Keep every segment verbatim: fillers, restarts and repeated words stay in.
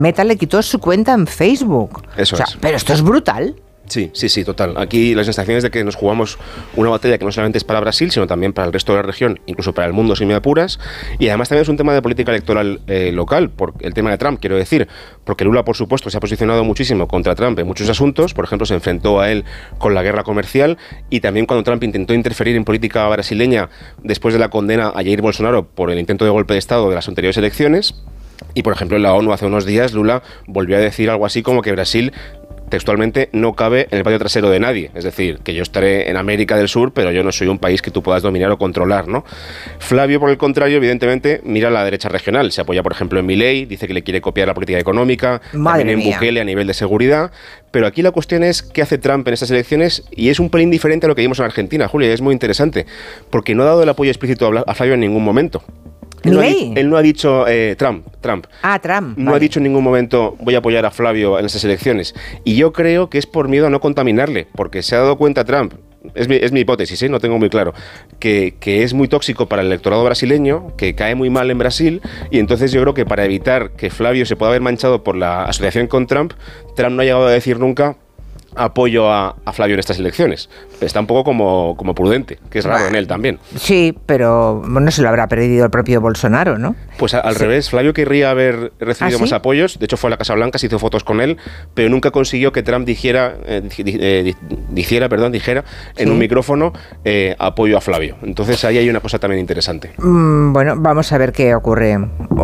Meta le quitó su cuenta en Facebook. Eso o sea, es. Pero esto es brutal. Sí, sí, sí, total. Aquí la sensación es de que nos jugamos una batalla que no solamente es para Brasil, sino también para el resto de la región, incluso para el mundo, si me apuras. Y además también es un tema de política electoral eh, local, por el tema de Trump, quiero decir, porque Lula, por supuesto, se ha posicionado muchísimo contra Trump en muchos asuntos. Por ejemplo, se enfrentó a él con la guerra comercial, y también cuando Trump intentó interferir en política brasileña después de la condena a Jair Bolsonaro por el intento de golpe de Estado de las anteriores elecciones. Y, por ejemplo, en la ONU hace unos días Lula volvió a decir algo así como que Brasil textualmente no cabe en el patio trasero de nadie, es decir, que yo estaré en América del Sur, pero yo no soy un país que tú puedas dominar o controlar, ¿no? Flavio, por el contrario, evidentemente mira a la derecha regional, se apoya, por ejemplo, en Milei, dice que le quiere copiar la política económica, Madre también en mía. Bukele a nivel de seguridad, pero aquí la cuestión es qué hace Trump en estas elecciones, y es un pelín diferente a lo que vimos en Argentina, Julia, y es muy interesante, porque no ha dado el apoyo explícito a Flavio en ningún momento. Él no, ha, él no ha dicho eh, Trump, Trump. Ah, Trump. No vale. ha dicho en ningún momento voy a apoyar a Flavio en estas elecciones. Y yo creo que es por miedo a no contaminarle, porque se ha dado cuenta Trump, es mi, es mi hipótesis, ¿eh? No tengo muy claro, que, que es muy tóxico para el electorado brasileño, que cae muy mal en Brasil, y entonces yo creo que para evitar que Flavio se pueda ver manchado por la asociación con Trump, Trump no ha llegado a decir nunca apoyo a, a Flavio en estas elecciones. Está un poco como, como prudente, que es raro bueno, en él también. Sí, pero no se lo habrá perdido el propio Bolsonaro, ¿no? Pues a, al sí. revés, Flavio querría haber recibido ¿Ah, más sí? apoyos, de hecho fue a la Casa Blanca, se hizo fotos con él, pero nunca consiguió que Trump dijera, eh, eh, dijera, perdón, dijera en ¿Sí? un micrófono eh, apoyo a Flavio. Entonces ahí hay una cosa también interesante. Mm, bueno, vamos a ver qué ocurre.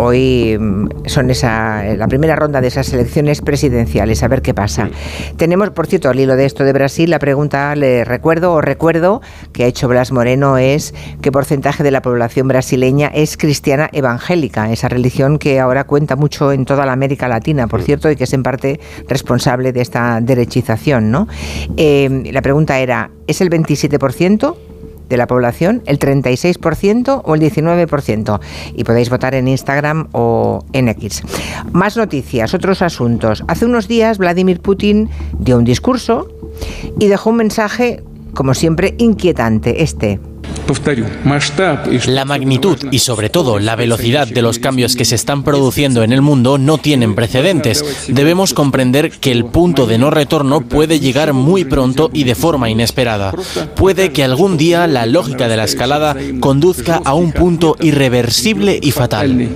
Hoy son esa la primera ronda de esas elecciones presidenciales, a ver qué pasa. Mm. Tenemos, por cierto, al hilo de esto de Brasil, la pregunta, le recuerdo o recuerdo que ha hecho Blas Moreno es qué porcentaje de la población brasileña es cristiana evangélica, esa religión que ahora cuenta mucho en toda la América Latina, por cierto, y que es en parte responsable de esta derechización, ¿no? Eh, la pregunta era, ¿es el veintisiete por ciento de la población, el treinta y seis por ciento o el diecinueve por ciento? Y podéis votar en Instagram o en X. Más noticias, otros asuntos. Hace unos días Vladimir Putin dio un discurso y dejó un mensaje, como siempre, inquietante, este. La magnitud y sobre todo la velocidad de los cambios que se están produciendo en el mundo no tienen precedentes. Debemos comprender que el punto de no retorno puede llegar muy pronto y de forma inesperada. Puede que algún día la lógica de la escalada conduzca a un punto irreversible y fatal.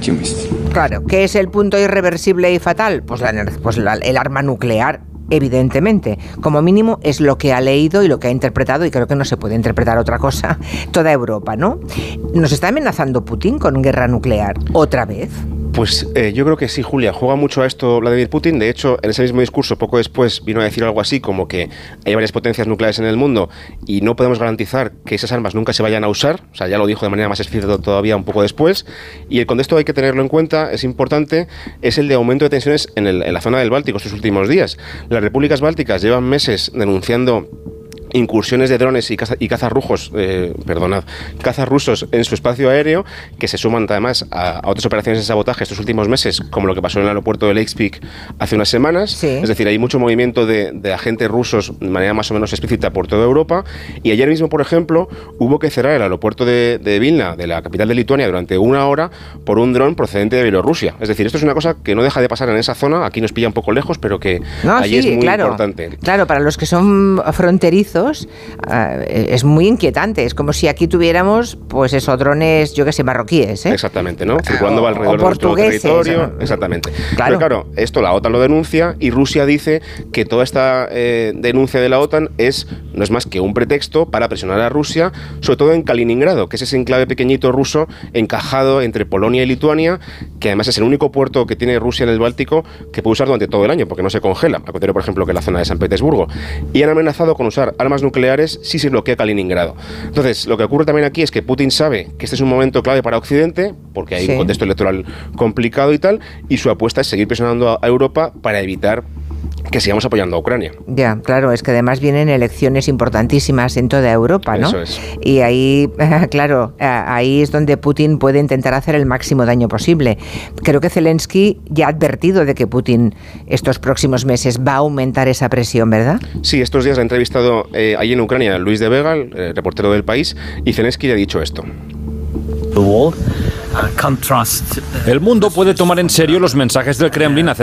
Claro, ¿qué es el punto irreversible y fatal? Pues, la, pues la, el arma nuclear. Evidentemente, como mínimo es lo que ha leído y lo que ha interpretado, y creo que no se puede interpretar otra cosa, toda Europa, ¿no? ¿Nos está amenazando Putin con guerra nuclear otra vez? Pues eh, yo creo que sí, Julia, juega mucho a esto Vladimir Putin. De hecho, en ese mismo discurso, poco después, vino a decir algo así como que hay varias potencias nucleares en el mundo y no podemos garantizar que esas armas nunca se vayan a usar. O sea, ya lo dijo de manera más explícita todavía un poco después. Y el contexto hay que tenerlo en cuenta, es importante, es el de aumento de tensiones en, el, en la zona del Báltico estos últimos días. Las repúblicas bálticas llevan meses denunciando incursiones de drones y, caza, y cazas rujos, eh, perdonad, cazas rusos en su espacio aéreo, que se suman además a, a otras operaciones de sabotaje estos últimos meses, como lo que pasó en el aeropuerto de Lake Speak hace unas semanas. Sí. Es decir, hay mucho movimiento de, de agentes rusos de manera más o menos explícita por toda Europa. Y ayer mismo, por ejemplo, hubo que cerrar el aeropuerto de, de Vilna, de la capital de Lituania, durante una hora por un dron procedente de Bielorrusia. Es decir, esto es una cosa que no deja de pasar en esa zona. Aquí nos pilla un poco lejos, pero que no, allí sí, es muy claro, importante. Claro, para los que son fronterizos, Uh, es muy inquietante. Es como si aquí tuviéramos, pues eso, drones, yo que sé, marroquíes, ¿eh? Exactamente, ¿no? Circulando o, alrededor o de nuestro territorio. ¿no? Exactamente. Claro. Pero claro, esto la OTAN lo denuncia y Rusia dice que toda esta eh, denuncia de la OTAN es no es más que un pretexto para presionar a Rusia, sobre todo en Kaliningrado, que es ese enclave pequeñito ruso encajado entre Polonia y Lituania, que además es el único puerto que tiene Rusia en el Báltico que puede usar durante todo el año, porque no se congela, al contrario, por ejemplo, que la zona de San Petersburgo. Y han amenazado con usar armas nucleares si se bloquea Kaliningrado. Entonces, lo que ocurre también aquí es que Putin sabe que este es un momento clave para Occidente, porque hay sí. un contexto electoral complicado y tal, y su apuesta es seguir presionando a Europa para evitar que sigamos apoyando a Ucrania. Ya, claro, es que además vienen elecciones importantísimas en toda Europa, ¿no? Eso es. Y ahí, claro, ahí es donde Putin puede intentar hacer el máximo daño posible. Creo que Zelensky ya ha advertido de que Putin estos próximos meses va a aumentar esa presión, ¿verdad? Sí, estos días ha entrevistado eh, allí en Ucrania Luis de Vega, el eh, reportero del País, y Zelensky le ha dicho esto. El mundo puede tomar en serio los mensajes del Kremlin acerca